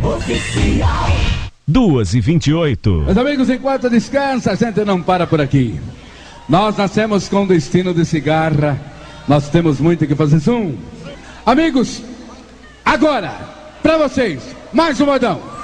Oficial. 2h28. Meus amigos, enquanto descansa, a gente não para por aqui. Nós nascemos com destino de cigarra. Nós temos muito que fazer zoom. Amigos, agora, pra vocês, mais um modão.